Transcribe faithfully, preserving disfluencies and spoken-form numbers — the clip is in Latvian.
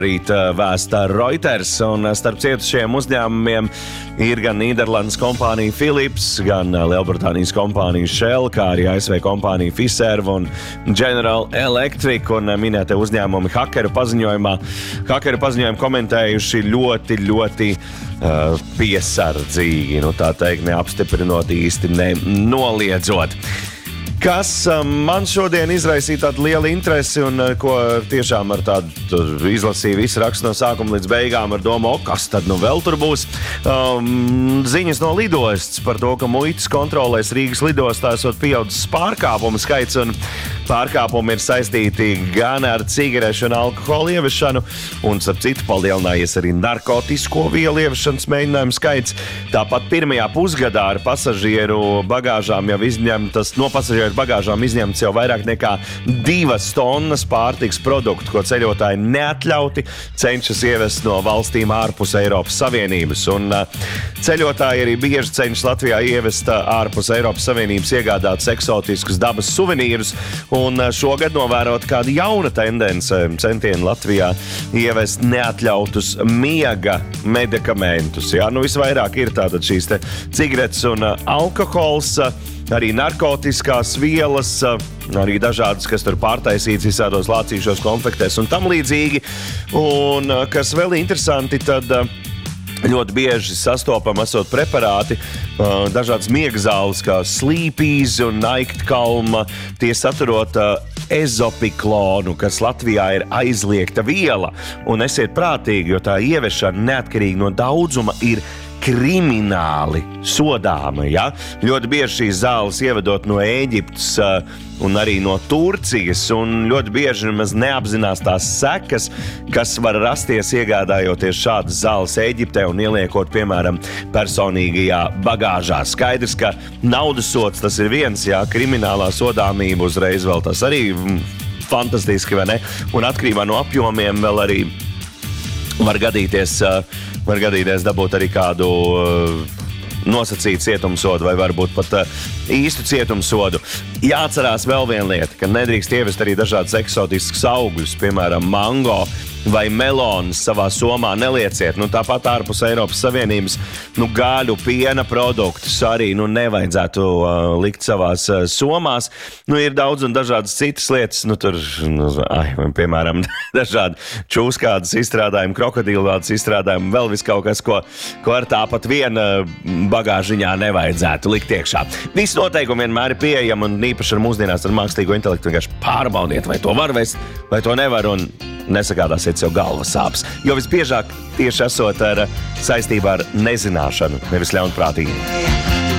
Rīt vēsta Reuters, un starp cietušajiem uzņēmumiem ir gan Nīderlandes kompānija Philips, gan Lielbritānijas kompānija Shell, kā arī A S V kompānija Fiserv un General Electric, un minētie uzņēmumi hakeru paziņojumā. Hakeru paziņojumu komentējuši ļoti, ļoti uh, piesardzīgi, nu tā teikt, neapstiprinot īsti, nenoliedzot. Kas man šodien izraisīja tādu lielu interesi un ko tiešām ar tādu izlasīju visu rakstu no sākuma līdz beigām ar domu, o, kas tad nu vēl tur būs? Um, ziņas no lidostas par to, ka muitas kontrolēs Rīgas lidostā esot pieaudzis pārkāpumu skaits, un pārkāpumi ir saistīti gan ar cigarešu un alkoholu ieviešanu, un starp citu palielinājies arī narkotisko vielu ieviešanas mēģinājumu skaits. Tāpat pirmajā pusgadā ar pasažieru bagāžām jau izņemtas, no pasažieru bagāžām izņemts jau vairāk nekā divas tonnas pārtikas produktu, ko ceļotāji neatļauti cenšas ievest no valstīm ārpus Eiropas Savienības. Un uh, ceļotāji arī bieži cenšas Latvijā ievest uh, ārpus Eiropas Savienības iegādātus eksotiskus dabas suvenīrus. Un uh, šogad novērot kāda jauna tendence centieni Latvijā ievest neatļautus miega medikamentus. Jā, nu visvairāk ir tātad šīs te cigaretes un uh, alkohols, uh, arī narkotiskās vielas, arī dažādas, kas tur pārtaisīts visādos lācīšos konfektēs un tam līdzīgi. Un kas vēl interesanti, tad ļoti bieži sastopam esot preparāti, dažādas miega zāles, kā Sleepies un Naiktkalma, tie saturot ezopiklonu, kas Latvijā ir aizliegta viela. Un esiet prātīgi, jo tā ieviešana neatkarīgi no daudzuma ir krimināli sodāma, ja? Ļoti bieži šīs zāles ievedot no Ēģiptes uh, un arī no Turcijas, un ļoti bieži nemaz neapzinās tās sekas, kas var rasties iegādājoties šādas zāles Ēģiptē un ieliekot, piemēram, personīgajā bagāžā. Skaidrs, ka naudas sods tas ir viens, ja? Kriminālā sodāmība uzreiz vēl tas arī mm, fantastiski, vai ne? Un atkarībā no apjomiem vēl arī var gadīties, uh, var gadīties dabūt arī kādu uh, nosacītu cietumsodu vai varbūt pat uh, īstu cietumsodu. Jāatcerās vēl viena lieta, ka nedrīkst ievest arī dažādas eksotiskas augļus, piemēram, mango vai melonas savā somā nelieciet. Nu, tāpat ārpus Eiropas Savienības nu, gaļu, piena produktus arī nu, nevajadzētu uh, likt savās uh, somās. Nu, ir daudz un dažādas citas lietas, nu, tur, nu, ai, piemēram, dažādi čūskādas izstrādājumi, krokodilādas izstrādājumi, vēl vis kaut kas, ko, ko ar tāpat viena bagāžiņā nevajadzētu likt iekšā. Visi noteikumi vienmēr ir pieejami un īpaši ar mūsdienās ar mākslīgo intelektu vienkārši pārbaudiet, vai to var vest, vai to nevar, un nesagādāsiet sev galvas sāpes, jo visbiežāk tieši esot ar saistībā ar nezināšanu, nevis ļaunprātīgi.